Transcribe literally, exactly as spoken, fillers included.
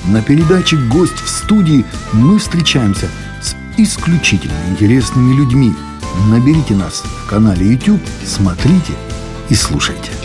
На передаче «Гость в студии» мы встречаемся с исключительно интересными людьми. Наберите нас в канале YouTube, смотрите и слушайте.